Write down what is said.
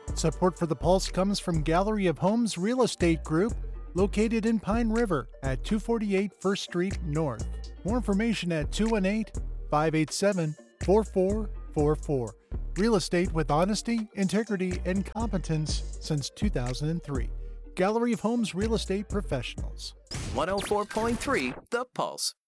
Support for the Pulse comes from Gallery of Homes Real Estate Group, located in Pine River at 248 First Street North. More information at 218-587-4444. Real estate with honesty, integrity, and competence since 2003. Gallery of Homes Real Estate Professionals. 104.3 The Pulse.